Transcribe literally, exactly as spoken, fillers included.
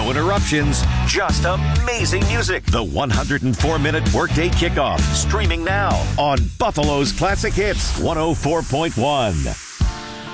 No interruptions, just amazing music. The one hundred four minute Workday Kickoff, streaming now on Buffalo's Classic Hits one oh four point one.